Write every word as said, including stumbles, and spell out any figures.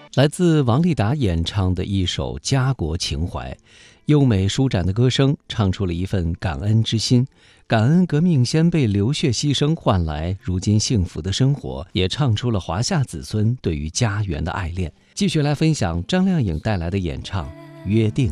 来自王丽达演唱的一首家国情怀，优美舒展的歌声唱出了一份感恩之心，感恩革命先辈流血牺牲换来如今幸福的生活，也唱出了华夏子孙对于家园的爱恋。继续来分享张靓颖带来的演唱《约定》。